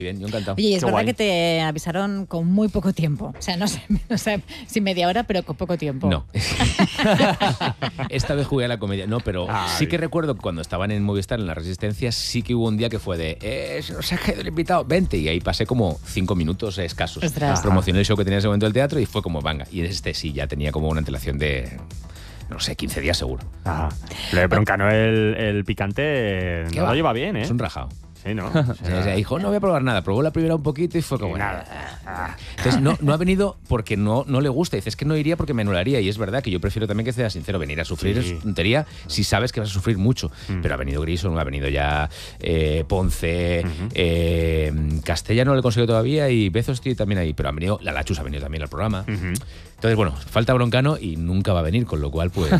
Bien, yo encantado. Oye, y es Qué verdad guay. que te avisaron con muy poco tiempo. O sea, no sé si media hora, pero con poco tiempo. No. Esta vez jugué a la comedia. No, pero sí que recuerdo que cuando estaban en Movistar, en La Resistencia, sí que hubo un día que fue de se nos ha caído el invitado, vente. Y ahí pasé como 5 minutos escasos. Ostras. Promocioné el show que tenía en ese momento del teatro y fue como, venga. Y en este sí, ya tenía como una antelación de, no sé, 15 días seguro. Ajá. Lo de Broncano, el picante, ¿Qué no va? lo lleva bien, ¿eh? Es un rajado. Sí, ¿no? O sea, dijo, no voy a probar nada. Probó la primera un poquito y fue como... nada. Entonces no ha venido porque no le gusta. Dice, es que no iría porque me anularía. Y es verdad que yo prefiero también que sea sincero. Venir a sufrir Sí. es tontería si sabes que vas a sufrir mucho. Pero ha venido Grison, ha venido ya Ponce, Castella no lo he conseguido todavía y Bezos estoy también ahí. Pero han venido, la Lachus ha venido también al programa. Entonces, bueno, falta Broncano y nunca va a venir, con lo cual, pues...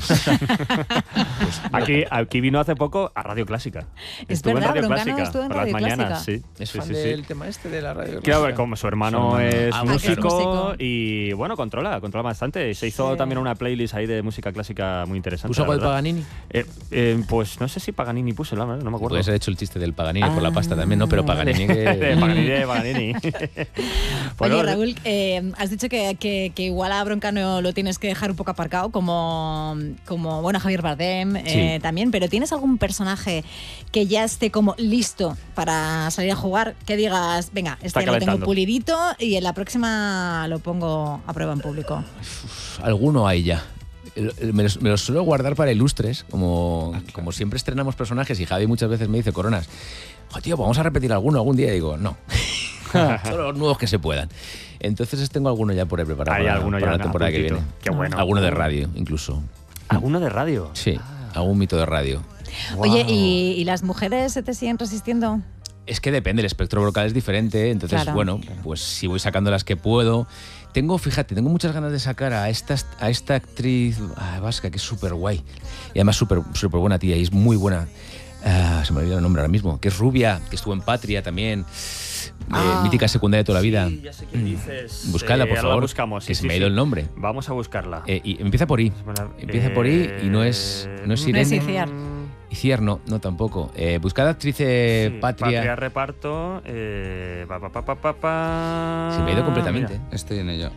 Aquí vino hace poco a Radio Clásica. Es Estuvo verdad, en Radio Broncano Clásica estuvo en por las Radio mañanas, Clásica. sí. ¿Es Sí, fan sí, sí. del tema este de la radio? Claro, como su hermano es Ah, músico, músico. y bueno, controla bastante. Se hizo también una playlist ahí de música clásica muy interesante. ¿Puso algo de la verdad. Paganini? Pues no sé si Paganini puso, no me acuerdo. Puedes haber hecho el chiste del Paganini por la pasta también, ¿no? Pero Paganini de que... Paganini. Oye, Raúl, has dicho que igual a Broncano lo tienes que dejar un poco aparcado, como bueno, Javier Bardem Sí. también, pero ¿tienes algún personaje que ya esté como listo para salir a jugar? Que digas, venga, Está este lo tengo calentando. pulidito y en la próxima lo pongo a prueba en público. Alguno hay ya. Me los suelo guardar para ilustres, como siempre estrenamos personajes y Javi muchas veces me dice, Coronas, tío, vamos a repetir alguno algún día. Y digo, no, solo los nuevos que se puedan. Entonces tengo alguno ya por ahí preparado Hay para, alguno para ya la temporada que apuntito. viene. Qué bueno. Alguno de radio, incluso. ¿Alguno de radio? Sí, algún mito de radio. Oye, ¿y las mujeres se te siguen resistiendo? Es que depende, el espectro vocal es diferente, entonces, Claro. bueno, pues si voy sacando las que puedo. Tengo muchas ganas de sacar a esta actriz vasca que es súper guay. Y además súper buena tía y es muy buena. Se me olvidó el nombre ahora mismo. Que es rubia, que estuvo en Patria también. Mítica secundaria de toda la vida. Sí, ya sé qué dices. Buscadla, por ahora la favor. buscamos, que sí, se me ha sí, ido sí. el nombre. Vamos a buscarla. Y empieza por I. Empieza por I y no es No es Irene. Iciar. Iciar no tampoco. Buscad actriz Sí, Patria. reparto. Se me ha ido completamente. Mira. Estoy en ello.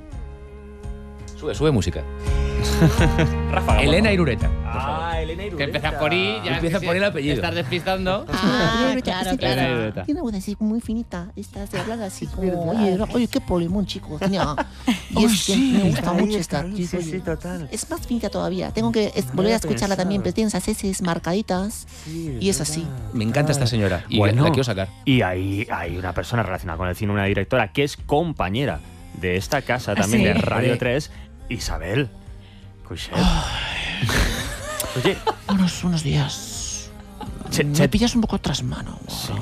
Sube música. Ráfaga, Elena por favor. Irureta. Elena Irureta. Que empieza por I, ya Empieza por el apellido. Te estás despistando. Ah, claro, claro. Claro. Tiene una voz así muy finita, estás de hablar así como, oye, qué polemón, chico. Tenía. Y es que me gusta mucho esta actriz. Sí, oye. sí, total. Es más finita todavía. Tengo que volver a escucharla también, pero tiene esas heces marcaditas. Y es así. Me encanta esta señora y Bueno. la quiero sacar. Y hay una persona relacionada con el cine, una directora que es compañera de esta casa también ¿sí? de Radio 3, Isabel Coixet. Oye, Buenos días. Che- Me che- pillas un poco tras mano.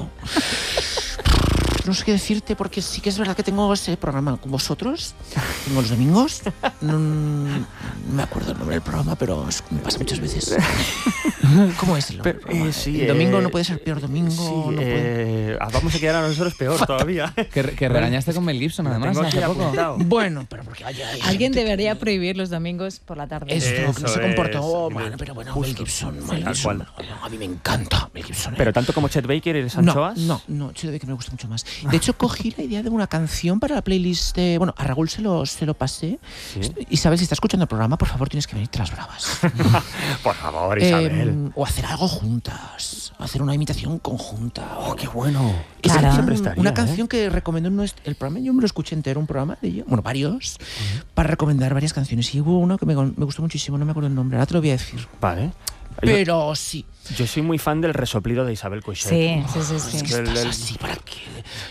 No sé qué decirte porque sí que es verdad que tengo ese programa con vosotros. Tengo los domingos. No me acuerdo el nombre del programa, pero me pasa muchas veces. ¿Cómo es el nombre del programa? sí, el domingo no puede ser peor domingo. sí, no puede... vamos a quedar a nosotros peor todavía. Que regañaste con Mel Gibson, además, Tengo aquí hace poco. apuntado. Bueno, pero porque hay Alguien gente debería prohibir los domingos por la tarde. Esto, que no Eso se comportó es. mal, pero bueno, Justo. Mel Gibson. Sí, Mel tal Gibson, cual. no, a mí me encanta Mel Gibson. Pero tanto como Chet Baker y las no, anchoas. no, Chido de que me gusta mucho más. De hecho, cogí la idea de una canción para la playlist de... Bueno, a Raúl se lo pasé. Sí. Isabel, si está escuchando el programa, por favor, tienes que venirte a las bravas. Por favor, Isabel. O hacer algo juntas. Hacer una imitación conjunta. Oh, qué bueno. Es Claro. que Se prestaría, una ¿eh? canción que recomendó en el programa, yo me lo escuché entero, un programa de ello, bueno, varios, para recomendar varias canciones. Y hubo uno que me gustó muchísimo, no me acuerdo el nombre, ahora te lo voy a decir. Vale. Pero sí. Yo soy muy fan del resoplido de Isabel Coixet. Sí. Es que El- estás el- así, ¿para qué?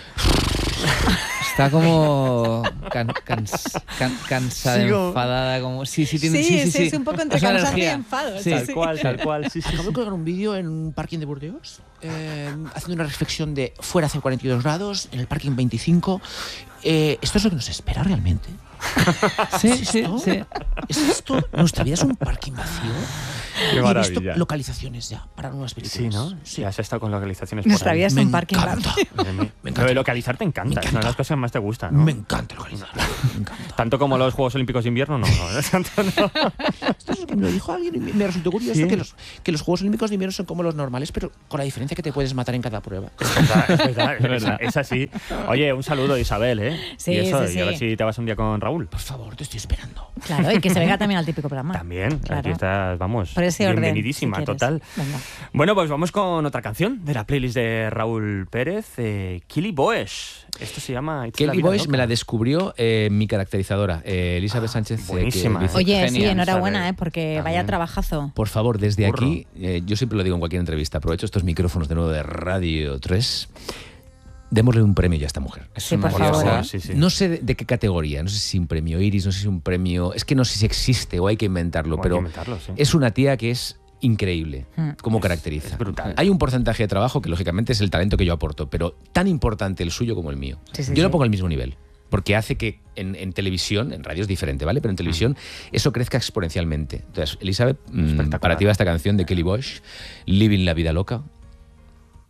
Está como cansada, Sigo. enfadada, como... Sí, Sí, tiene, es un poco entre Es una cansancio y energía. enfado. Sí. Tal cual, sí, sí. Acabo de colgar un vídeo en un parking de Burdeos, haciendo una reflexión de fuera hace 42 grados, en el parking 25. ¿Esto es lo que nos espera realmente? Sí, ¿Es sí, esto? sí. ¿Es esto? ¿Nuestra vida es un parking vacío? Qué Y he visto maravilla. localizaciones ya para nuevas Sí, películas. ¿no? Sí. Ya has estado con localizaciones por Nuestra ahí. vida es Me un parking lot. encanta. Madre mía. Me encanta. Lo de localizar te encanta, Me es una de encanta. las cosas que más te gustan, ¿no? Me encanta localizar. Me encanta. Tanto como los Juegos Olímpicos de Invierno, no. Tanto no. Esto es lo que me lo dijo alguien y me resultó curioso Sí. que los Juegos Olímpicos de Invierno son como los normales, pero con la diferencia que te puedes matar en cada prueba. Es verdad, es así. Oye, un saludo, Isabel, ¿eh? Sí, y eso, sí, y a ver sí. si te vas un día con Raúl. Por favor, te estoy esperando. Claro, y que se venga también al típico programa. También, Claro. aquí estás, vamos. Por ese orden. Bienvenidísima, si quieres. total. Venga. Bueno, pues vamos con otra canción de la playlist de Raúl Pérez, Kelly Boesch. Esto se llama It's la Kelly vida Boyce loca. me la descubrió mi caracterizadora, Elizabeth Sánchez. buenísima, que dice, Oye, sí, Genial, enhorabuena, Isabel. porque También. vaya trabajazo. por favor, desde Burro. aquí, yo siempre lo digo en cualquier entrevista, aprovecho estos micrófonos de nuevo de Radio 3, démosle un premio ya a esta mujer. Es Sí, una por favor. diosa. Sí, sí. No sé de qué categoría, no sé si un premio Iris, no sé si un premio... Es que no sé si existe o hay que inventarlo, Hay que pero inventarlo, sí. es una tía que es increíble, Mm. como caracteriza. es brutal. Hay un porcentaje de trabajo que lógicamente es el talento que yo aporto, pero tan importante el suyo como el mío. Sí, sí, yo lo sí. pongo al mismo nivel. Porque hace que en televisión, en radio es diferente, ¿vale? Pero en televisión eso crezca exponencialmente. Entonces, Elizabeth, Espectacular. para ti va esta canción de Kelly Bosch, Living la vida loca,